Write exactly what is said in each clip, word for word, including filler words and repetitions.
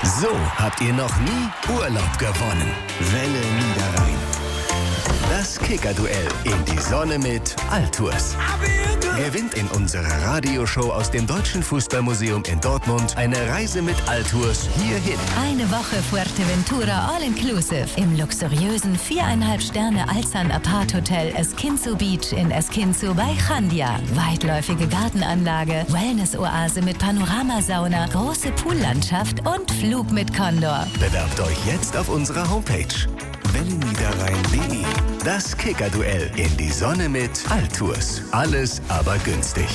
So habt ihr noch nie Urlaub gewonnen. Welle Niederrhein. Das Kicker-Duell in die Sonne mit Altours. Gewinnt in unserer Radioshow aus dem Deutschen Fußballmuseum in Dortmund eine Reise mit Altours hierhin. Eine Woche Fuerteventura All-Inclusive im luxuriösen viereinhalb Sterne Alzan Apart Hotel Esquinzo Beach in Esquinzo bei Chandia. Weitläufige Gartenanlage, Wellness-Oase mit Panoramasauna, große Poollandschaft und Flug mit Condor. Bewerbt euch jetzt auf unserer Homepage welle niederrhein punkt de. Das Kicker-Duell in die Sonne mit Altours. Alles aber günstig.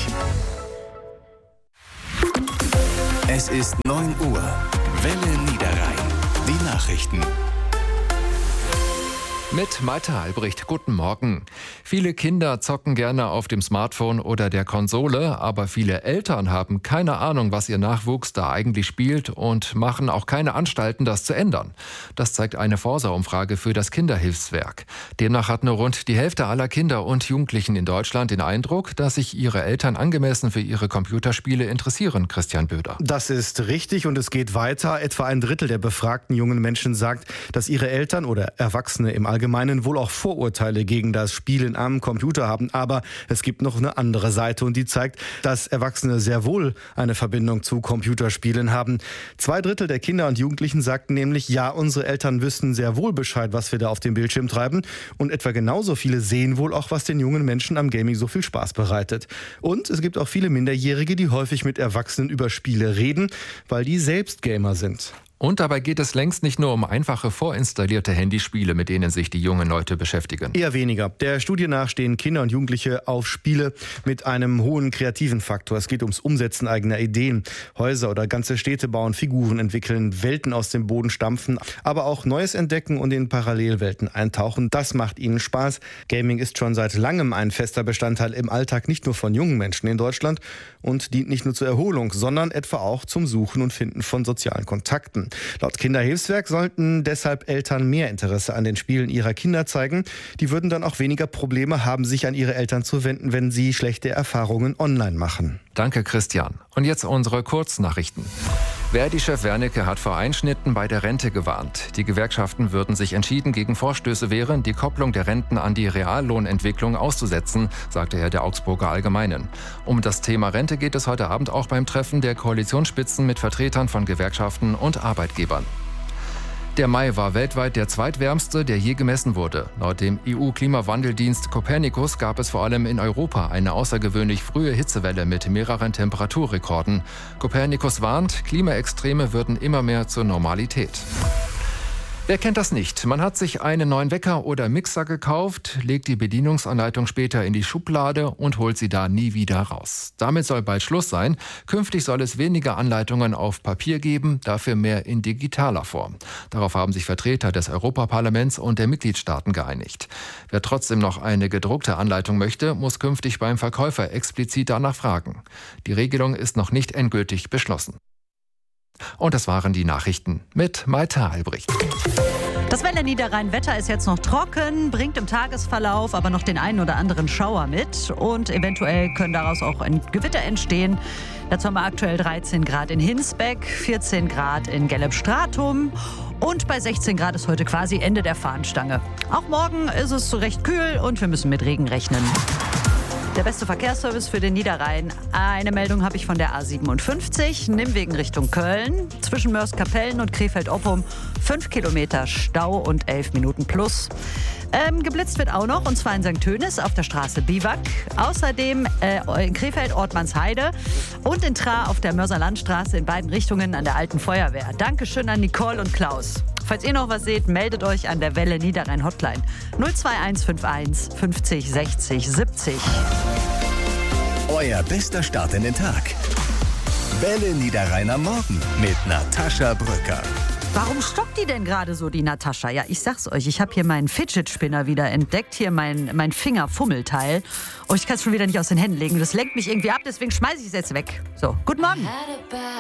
Es ist neun Uhr. Welle Niederrhein. Die Nachrichten. Mit Malte Albrecht, guten Morgen. Viele Kinder zocken gerne auf dem Smartphone oder der Konsole, aber viele Eltern haben keine Ahnung, was ihr Nachwuchs da eigentlich spielt und machen auch keine Anstalten, das zu ändern. Das zeigt eine Forsa-Umfrage für das Kinderhilfswerk. Demnach hat nur rund die Hälfte aller Kinder und Jugendlichen in Deutschland den Eindruck, dass sich ihre Eltern angemessen für ihre Computerspiele interessieren. Christian Böder. Das ist richtig und es geht weiter. Etwa ein Drittel der befragten jungen Menschen sagt, dass ihre Eltern oder Erwachsene im Allgemeinen Allgemeinen wohl auch Vorurteile gegen das Spielen am Computer haben. Aber es gibt noch eine andere Seite und die zeigt, dass Erwachsene sehr wohl eine Verbindung zu Computerspielen haben. Zwei Drittel der Kinder und Jugendlichen sagten nämlich, ja, unsere Eltern wüssten sehr wohl Bescheid, was wir da auf dem Bildschirm treiben. Und etwa genauso viele sehen wohl auch, was den jungen Menschen am Gaming so viel Spaß bereitet. Und es gibt auch viele Minderjährige, die häufig mit Erwachsenen über Spiele reden, weil die selbst Gamer sind. Und dabei geht es längst nicht nur um einfache vorinstallierte Handyspiele, mit denen sich die jungen Leute beschäftigen. Eher weniger. Der Studie nach stehen Kinder und Jugendliche auf Spiele mit einem hohen kreativen Faktor. Es geht ums Umsetzen eigener Ideen. Häuser oder ganze Städte bauen, Figuren entwickeln, Welten aus dem Boden stampfen, aber auch Neues entdecken und in Parallelwelten eintauchen. Das macht ihnen Spaß. Gaming ist schon seit langem ein fester Bestandteil im Alltag, nicht nur von jungen Menschen in Deutschland und dient nicht nur zur Erholung, sondern etwa auch zum Suchen und Finden von sozialen Kontakten. Laut Kinderhilfswerk sollten deshalb Eltern mehr Interesse an den Spielen ihrer Kinder zeigen. Die würden dann auch weniger Probleme haben, sich an ihre Eltern zu wenden, wenn sie schlechte Erfahrungen online machen. Danke, Christian. Und jetzt unsere Kurznachrichten. Verdi-Chef Wernicke hat vor Einschnitten bei der Rente gewarnt. Die Gewerkschaften würden sich entschieden gegen Vorstöße wehren, die Kopplung der Renten an die Reallohnentwicklung auszusetzen, sagte er der Augsburger Allgemeinen. Um das Thema Rente geht es heute Abend auch beim Treffen der Koalitionsspitzen mit Vertretern von Gewerkschaften und Arbeitgebern. Der Mai war weltweit der zweitwärmste, der je gemessen wurde. Laut dem E U-Klimawandeldienst Copernicus gab es vor allem in Europa eine außergewöhnlich frühe Hitzewelle mit mehreren Temperaturrekorden. Copernicus warnt, Klimaextreme würden immer mehr zur Normalität. Wer kennt das nicht? Man hat sich einen neuen Wecker oder Mixer gekauft, legt die Bedienungsanleitung später in die Schublade und holt sie da nie wieder raus. Damit soll bald Schluss sein. Künftig soll es weniger Anleitungen auf Papier geben, dafür mehr in digitaler Form. Darauf haben sich Vertreter des Europaparlaments und der Mitgliedstaaten geeinigt. Wer trotzdem noch eine gedruckte Anleitung möchte, muss künftig beim Verkäufer explizit danach fragen. Die Regelung ist noch nicht endgültig beschlossen. Und das waren die Nachrichten mit Malte Albrecht. Das Welle Niederrhein-Wetter ist jetzt noch trocken, bringt im Tagesverlauf aber noch den einen oder anderen Schauer mit. Und eventuell können daraus auch ein Gewitter entstehen. Dazu haben wir aktuell dreizehn Grad in Hinsbeck, vierzehn Grad in Gelleb-Stratum. Und bei sechzehn Grad ist heute quasi Ende der Fahnenstange. Auch morgen ist es recht kühl und wir müssen mit Regen rechnen. Der beste Verkehrsservice für den Niederrhein. Eine Meldung habe ich von der A siebenundfünfzig, Nimwegen Richtung Köln. Zwischen Mörs-Kapellen und Krefeld-Oppum fünf Kilometer Stau und elf Minuten plus. Ähm, geblitzt wird auch noch, und zwar in Sankt Tönis auf der Straße Biwak. Außerdem äh, in Krefeld Ortmannsheide und in Tra auf der Mörser Landstraße in beiden Richtungen an der Alten Feuerwehr. Dankeschön an Nicole und Klaus. Falls ihr noch was seht, meldet euch an der Welle Niederrhein Hotline null zwei eins fünf eins fünfzig sechzig siebzig. Euer bester Start in den Tag. Welle Niederrhein am Morgen mit Natascha Brücker. Warum stockt die denn gerade so, die Natascha? Ja, ich sag's euch, ich habe hier meinen Fidget-Spinner wieder entdeckt, hier mein, mein Fingerfummelteil. Und ich kann es schon wieder nicht aus den Händen legen. Das lenkt mich irgendwie ab, deswegen schmeiße ich es jetzt weg. So, guten Morgen.